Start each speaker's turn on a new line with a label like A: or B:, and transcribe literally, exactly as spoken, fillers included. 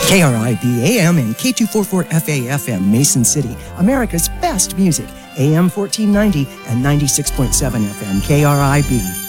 A: K R I B A M and K two forty-four F A F M, Mason City, America's best music. A M fourteen ninety and ninety-six point seven F M, K R I B.